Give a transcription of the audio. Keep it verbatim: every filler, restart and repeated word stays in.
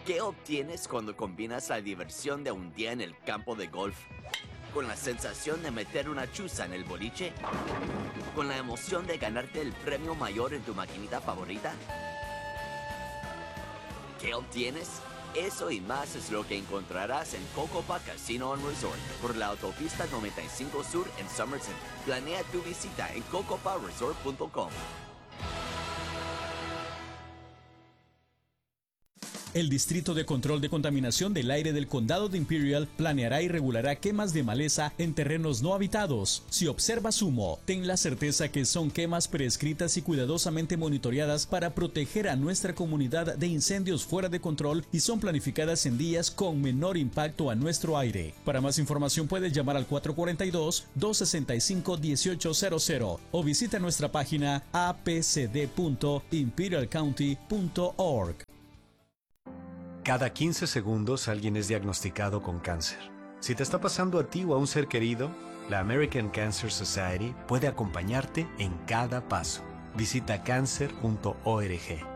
¿Qué obtienes cuando combinas la diversión de un día en el campo de golf con la sensación de meter una chuza en el boliche? ¿Con la emoción de ganarte el premio mayor en tu maquinita favorita? ¿Qué obtienes? Eso y más es lo que encontrarás en Cocopa Casino and Resort por la autopista noventa y cinco Sur en Somerset. Planea tu visita en cocopa resort punto com. El Distrito de Control de Contaminación del Aire del Condado de Imperial planeará y regulará quemas de maleza en terrenos no habitados. Si observas humo, ten la certeza que son quemas prescritas y cuidadosamente monitoreadas para proteger a nuestra comunidad de incendios fuera de control y son planificadas en días con menor impacto a nuestro aire. Para más información puedes llamar al cuatro cuatro dos, dos seis cinco, uno ocho cero cero o visita nuestra página a p c d punto imperial county punto org. Cada quince segundos alguien es diagnosticado con cáncer. Si te está pasando a ti o a un ser querido, la American Cancer Society puede acompañarte en cada paso. Visita cancer punto org.